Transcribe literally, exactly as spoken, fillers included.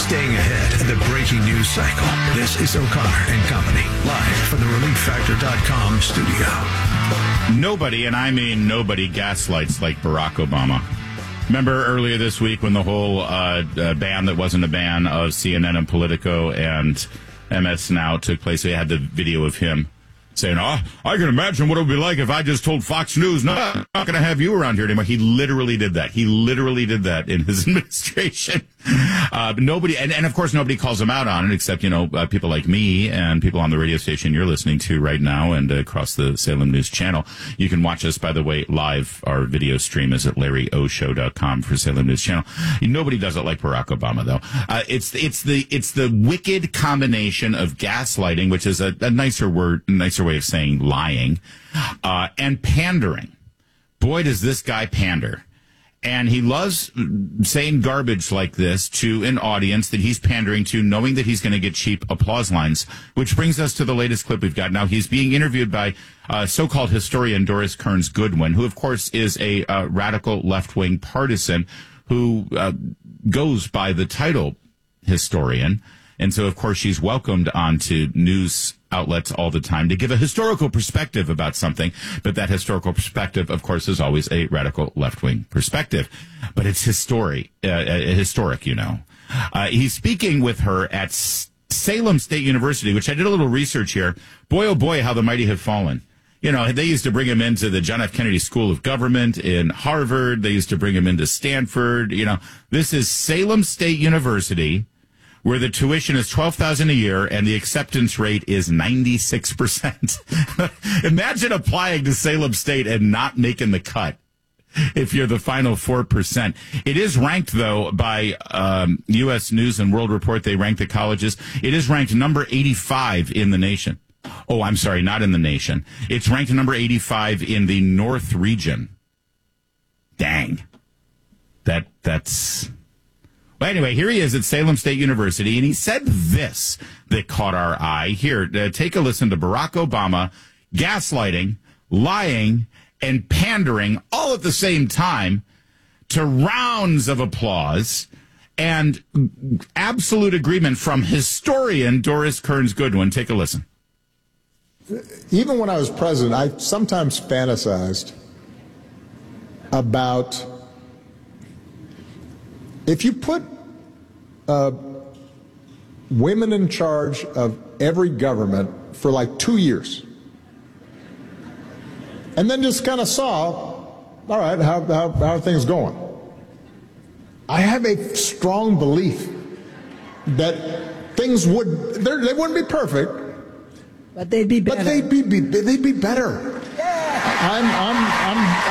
Staying ahead of the breaking news cycle. This is O'Connor and Company, live from the relief factor dot com studio. Nobody, and I mean nobody, gaslights like Barack Obama. Remember earlier this week when the whole uh, uh, ban that wasn't a ban of C N N and Politico and M S Now took place? They had the video of him saying, oh, I can imagine what it would be like if I just told Fox News, no, I'm not going to have you around here anymore. He literally did that. He literally did that in his administration. Uh, but nobody, and, and of course, nobody calls him out on it except, you know, uh, people like me and people on the radio station you're listening to right now and uh, across the Salem News Channel. You can watch us, by the way, live. Our video stream is at larry o show dot com for Salem News Channel. Nobody does it like Barack Obama, though. Uh, it's, it's the, it's the wicked combination of gaslighting, which is a, a nicer word, nicer way of saying lying, uh, and pandering. Boy, does this guy pander. And he loves saying garbage like this to an audience that he's pandering to, knowing that he's going to get cheap applause lines, which brings us to the latest clip we've got. Now, he's being interviewed by uh, so-called historian Doris Kearns Goodwin, who, of course, is a uh, radical left-wing partisan who uh, goes by the title historian. And so, of course, she's welcomed onto news outlets all the time to give a historical perspective about something. But that historical perspective, of course, is always a radical left-wing perspective. But it's history, uh, historic, you know. Uh, he's speaking with her at S- Salem State University, which I did a little research here. Boy, oh boy, how the mighty have fallen. You know, they used to bring him into the John F. Kennedy School of Government in Harvard. They used to bring him into Stanford. You know, this is Salem State University, where the tuition is twelve thousand dollars a year and the acceptance rate is ninety-six percent. Imagine applying to Salem State and not making the cut if you're the final four percent. It is ranked, though, by um, U S News and World Report. They rank the colleges. It is ranked number eighty-five in the nation. Oh, I'm sorry, not in the nation. It's ranked number eighty-five in the North region. Dang. That, that's... Well, anyway, here he is at Salem State University, and he said this that caught our eye. Here, uh, take a listen to Barack Obama gaslighting, lying, and pandering all at the same time to rounds of applause and absolute agreement from historian Doris Kearns Goodwin. Take a listen. Even when I was president, I sometimes fantasized about if you put uh, women in charge of every government for like two years and then just kind of saw, all right, how, how, how are things going? I have a strong belief that things would, they wouldn't be perfect, but they'd be better. But they'd be, be they'd be better. Yeah. I'm, I'm, I'm,